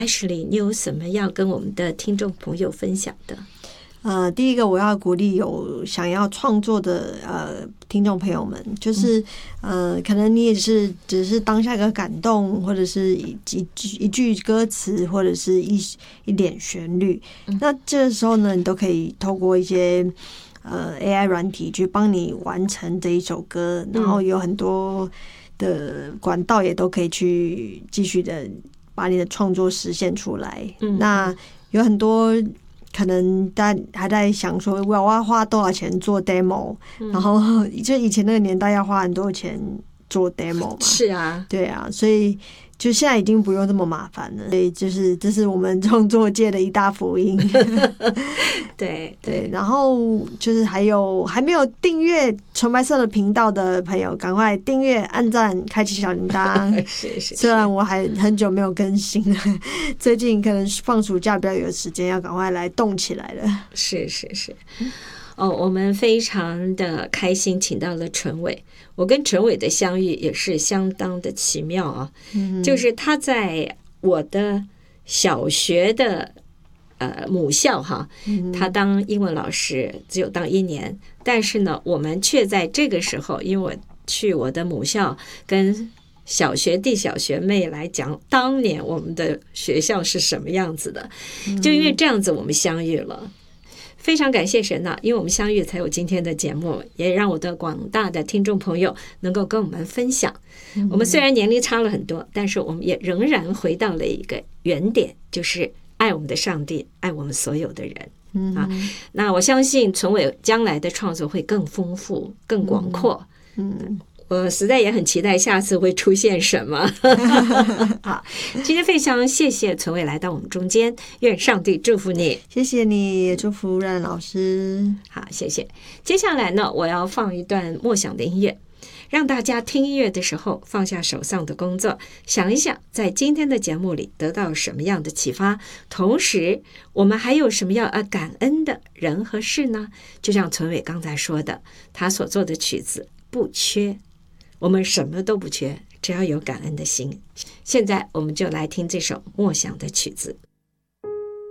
Ashley， 你有什么要跟我们的听众朋友分享的？ 第一个我要鼓励有想要创作的听众朋友们，就是可能你也只是当下一个感动，或者是一句歌词，或者是一点旋律，那这个时候呢，你都可以透过一些AI 软体去帮你完成这一首歌，然后有很多的管道也都可以去继续的把你的创作实现出来。那有很多可能大家还在想说我要花多少钱做 demo，然后就以前那个年代要花很多钱做 demo 嘛， 是啊， 对啊，所以就现在已经不用这么麻烦了，所以就是这是我们创作界的一大福音。 对对，然后就是还没有订阅纯白色的频道的朋友，赶快订阅、按赞、开启小铃铛。 是虽然我还很久没有更新了，最近可能放暑假比较有时间，要赶快来动起来了。 是。我们非常的开心，请到了陈伟。我跟陈伟的相遇也是相当的奇妙啊，就是他在我的小学的母校哈，他当英文老师只有当1年，但是呢，我们却在这个时候，因为我去我的母校跟小学弟小学妹来讲当年我们的学校是什么样子的，就因为这样子我们相遇了。非常感谢神啊，因为我们相遇才有今天的节目，也让我的广大的听众朋友能够跟我们分享。我们虽然年龄差了很多，但是我们也仍然回到了一个原点，就是爱我们的上帝，爱我们所有的人啊。那我相信陈伟将来的创作会更丰富、更广阔。我实在也很期待下次会出现什么。好，今天非常谢谢陈伟来到我们中间，愿上帝祝福你。 谢谢你，也祝福冉老师。 好，谢谢。接下来呢，我要放一段默想的音乐，让大家听音乐的时候放下手上的工作，想一想在今天的节目里得到什么样的启发，同时我们还有什么要感恩的人和事呢？就像陈伟刚才说的，他所做的曲子不缺，我们什么都不缺，只要有感恩的心。现在我们就来听这首默想的曲子。